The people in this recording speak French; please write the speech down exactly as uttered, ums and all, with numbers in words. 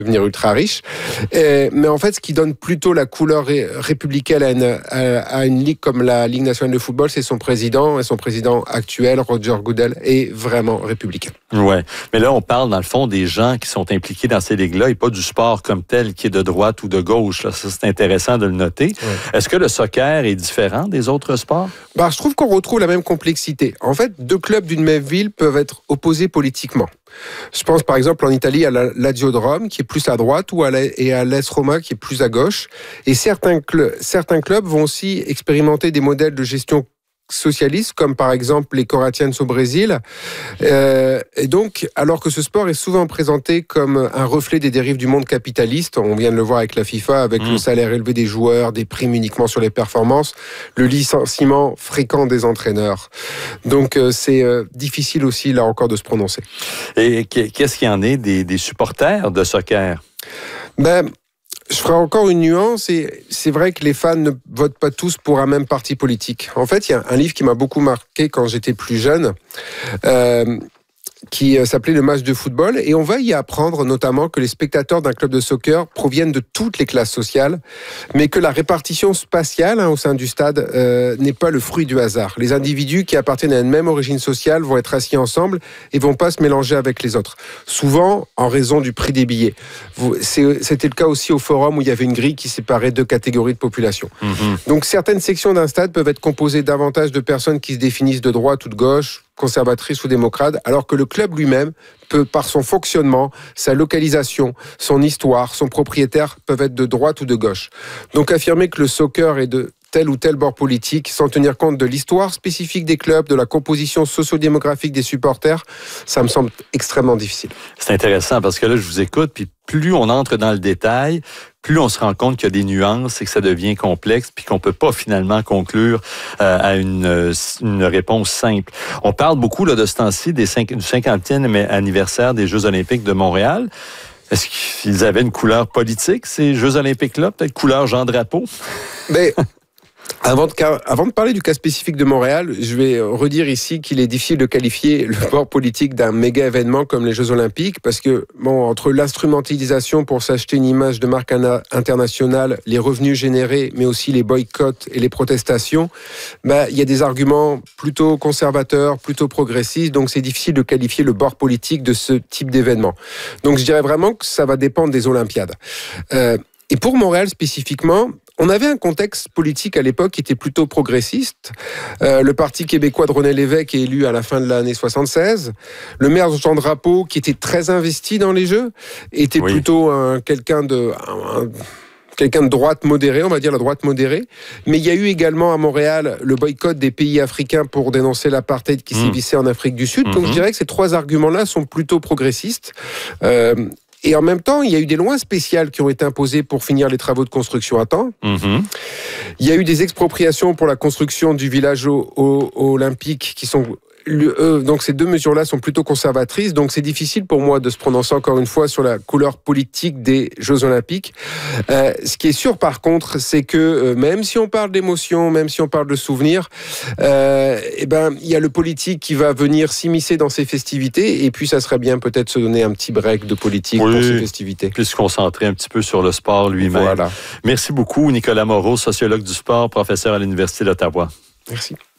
devenir ultra riche. Et, mais en fait, ce qui donne plutôt la couleur ré, républicaine à une, à, à une ligue comme la Ligue nationale de football, c'est son président. Et son président actuel, Roger Goodell, est vraiment républicain. Ouais, mais là, on parle dans le fond des gens qui sont impliqués dans ces ligues-là et pas du sport comme tel qui est de droite ou de gauche. Là. Ça, c'est intéressant de le noter. Ouais. Est-ce que le soccer est différent des autres sports? Bah, je trouve qu'on retrouve la même complexité. En fait, deux clubs d'une même ville peuvent être opposés politiquement. Je pense par exemple en Italie à la Lazio de Rome qui est plus à droite ou à la, et à l'A S Roma qui est plus à gauche. Et certains, cl- certains clubs vont aussi expérimenter des modèles de gestion socialistes, comme par exemple les Corinthians au Brésil. Euh, et donc, alors que ce sport est souvent présenté comme un reflet des dérives du monde capitaliste, on vient de le voir avec la FIFA, avec mmh. le salaire élevé des joueurs, des primes uniquement sur les performances, le licenciement fréquent des entraîneurs. Donc, euh, c'est euh, difficile aussi, là encore, de se prononcer. Et qu'est-ce qu'il y en est des, des supporters de soccer? Ben... Je ferai encore une nuance, et c'est vrai que les fans ne votent pas tous pour un même parti politique. En fait, il y a un livre qui m'a beaucoup marqué quand j'étais plus jeune, euh, qui s'appelait Le match de football, et on va y apprendre notamment que les spectateurs d'un club de soccer proviennent de toutes les classes sociales, mais que la répartition spatiale hein, au sein du stade euh, n'est pas le fruit du hasard. Les individus qui appartiennent à une même origine sociale vont être assis ensemble et vont pas se mélanger avec les autres. Souvent en raison du prix des billets. C'est, c'était le cas aussi au Forum où il y avait une grille qui séparait deux catégories de population. Mmh. Donc certaines sections d'un stade peuvent être composées davantage de personnes qui se définissent de droite ou de gauche, conservatrice ou démocrate, alors que le club lui-même peut, par son fonctionnement, sa localisation, son histoire, son propriétaire, peuvent être de droite ou de gauche. Donc affirmer que le soccer est de tel ou tel bord politique, sans tenir compte de l'histoire spécifique des clubs, de la composition socio-démographique des supporters, ça me semble extrêmement difficile. C'est intéressant parce que là, je vous écoute, puis plus on entre dans le détail, plus on se rend compte qu'il y a des nuances et que ça devient complexe, puis qu'on peut pas finalement conclure euh, à une, une réponse simple. On parle beaucoup là, de ce temps-ci des cinq, du cinquantième anniversaire des Jeux olympiques de Montréal. Est-ce qu'ils avaient une couleur politique, ces Jeux olympiques-là? Peut-être couleur Jean Drapeau? Mais... Avant de, avant de parler du cas spécifique de Montréal, je vais redire ici qu'il est difficile de qualifier le bord politique d'un méga événement comme les Jeux Olympiques parce que, bon, entre l'instrumentalisation pour s'acheter une image de marque internationale, les revenus générés, mais aussi les boycotts et les protestations, bah, il y a des arguments plutôt conservateurs, plutôt progressistes, donc c'est difficile de qualifier le bord politique de ce type d'événement. Donc je dirais vraiment que ça va dépendre des Olympiades. Euh, et pour Montréal spécifiquement, on avait un contexte politique à l'époque qui était plutôt progressiste. Euh, le Parti québécois de René Lévesque est élu à la fin de l'année soixante-seize. Le maire Jean Drapeau, qui était très investi dans les Jeux, était oui. plutôt un, quelqu'un de... Un, quelqu'un de droite modérée, on va dire la droite modérée. Mais il y a eu également à Montréal le boycott des pays africains pour dénoncer l'apartheid qui mmh. sévissait en Afrique du Sud. Mmh. Donc je dirais que ces trois arguments-là sont plutôt progressistes. Euh, Et en même temps, il y a eu des lois spéciales qui ont été imposées pour finir les travaux de construction à temps. Mmh. Il y a eu des expropriations pour la construction du village o- o- olympique qui sont... Euh, donc ces deux mesures-là sont plutôt conservatrices, donc c'est difficile pour moi de se prononcer encore une fois sur la couleur politique des Jeux Olympiques. Euh, ce qui est sûr par contre, c'est que euh, même si on parle d'émotion, même si on parle de souvenirs, euh, eh ben il y a le politique qui va venir s'immiscer dans ces festivités, et puis ça serait bien peut-être se donner un petit break de politique oui, pour ces festivités. Puis se concentrer un petit peu sur le sport lui-même. Voilà. Merci beaucoup Nicolas Moreau, sociologue du sport, professeur à l'Université d'Ottawa. Merci.